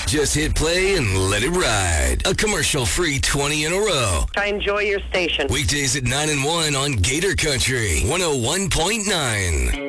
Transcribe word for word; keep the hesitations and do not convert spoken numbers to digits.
Just hit play and let it ride. A commercial-free twenty in a row. I enjoy your station. Weekdays at nine and one on Gator Country one oh one point nine.